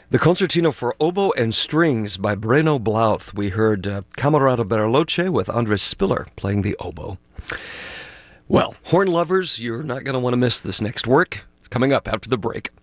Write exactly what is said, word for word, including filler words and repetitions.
The Concertino for Oboe and Strings by Breno Blauth. We heard uh, Camerata Bariloche with Andres Spiller playing the oboe. Well, horn lovers, you're not going to want to miss this next work. It's coming up after the break.